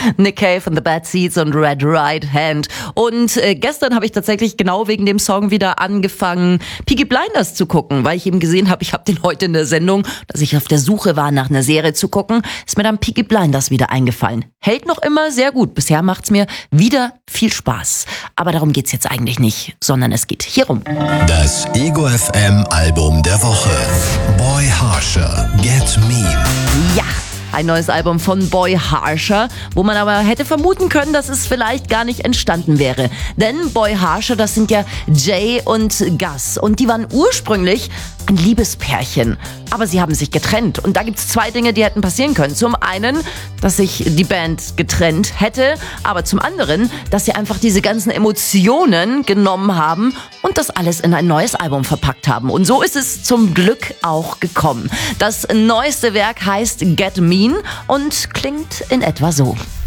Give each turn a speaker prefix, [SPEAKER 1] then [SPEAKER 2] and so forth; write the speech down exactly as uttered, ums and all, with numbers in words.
[SPEAKER 1] Nick Cave and the Bad Seeds und Red Right Hand. Und äh, gestern habe ich tatsächlich genau wegen dem Song wieder angefangen, Peaky Blinders zu gucken, weil ich eben gesehen habe, ich habe den heute in der Sendung, dass ich auf der Suche war nach einer Serie zu gucken, ist mir dann Peaky Blinders wieder eingefallen. Hält noch immer sehr gut. Bisher macht's mir wieder viel Spaß. Aber darum geht's jetzt eigentlich nicht, sondern es geht hier rum.
[SPEAKER 2] Das Ego F M Album der Woche. Boy Harsher, Get Mean.
[SPEAKER 1] Ja, ein neues Album von Boy Harsher, wo man aber hätte vermuten können, dass es vielleicht gar nicht entstanden wäre. Denn Boy Harsher, das sind ja Jay und Gus. Und die waren ursprünglich ein Liebespärchen. Aber sie haben sich getrennt. Und da gibt es zwei Dinge, die hätten passieren können. Zum einen, dass sich die Band getrennt hätte. Aber zum anderen, dass sie einfach diese ganzen Emotionen genommen haben und das alles in ein neues Album verpackt haben. Und so ist es zum Glück auch gekommen. Das neueste Werk heißt Get Mean und klingt in etwa so.